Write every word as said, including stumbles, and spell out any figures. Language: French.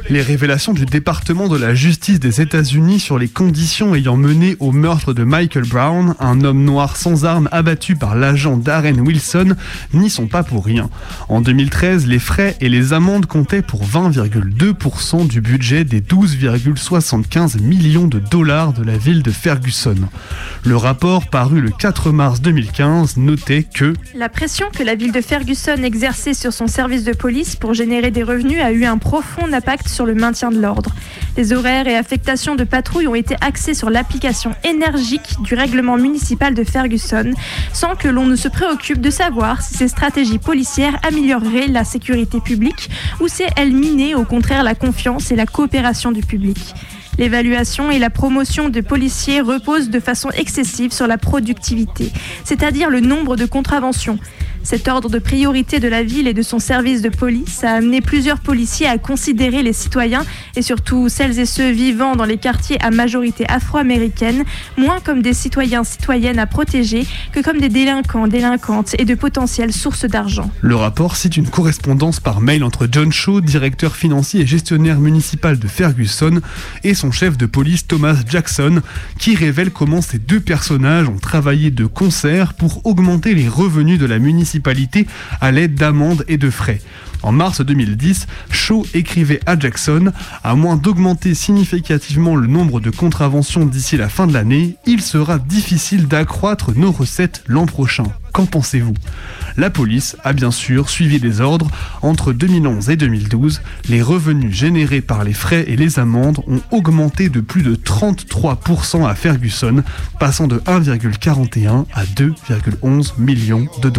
Les révélations du département de la justice des États-Unis sur les conditions ayant mené au meurtre de Michael Brown, un homme noir sans armes abattu par l'agent Darren Wilson, n'y sont pas pour rien. En deux mille treize, les frais et les amendes comptaient pour vingt virgule deux pour cent du budget des douze virgule soixante-quinze millions de dollars de la ville de Ferguson. Le rapport paru le quatre mars deux mille quinze notait que la pression que la ville de Ferguson exerçait sur son service de police pour générer des revenus a eu un profond impact sur le maintien de l'ordre. Les horaires et affectations de patrouilles ont été axés sur l'application énergique du règlement municipal de Ferguson, sans que l'on ne se préoccupe de savoir si ces stratégies policières amélioreraient la sécurité publique ou si elles minaient au contraire la confiance et la coopération du public. L'évaluation et la promotion de policiers reposent de façon excessive sur la productivité, c'est-à-dire le nombre de contraventions. Cet ordre de priorité de la ville et de son service de police a amené plusieurs policiers à considérer les citoyens, et surtout celles et ceux vivant dans les quartiers à majorité afro-américaine, moins comme des citoyens-citoyennes à protéger que comme des délinquants, délinquantes et de potentielles sources d'argent. Le rapport cite une correspondance par mail entre John Shaw, directeur financier et gestionnaire municipal de Ferguson, et son chef de police Thomas Jackson, qui révèle comment ces deux personnages ont travaillé de concert pour augmenter les revenus de la municipalité à l'aide d'amendes et de frais. En mars deux mille dix, Shaw écrivait à Jackson « À moins d'augmenter significativement le nombre de contraventions d'ici la fin de l'année, il sera difficile d'accroître nos recettes l'an prochain. Qu'en pensez-vous » La police a bien sûr suivi les ordres. Entre deux mille onze et deux mille douze, les revenus générés par les frais et les amendes ont augmenté de plus de trente-trois pour cent à Ferguson, passant de un virgule quarante et un à deux virgule onze millions de dollars.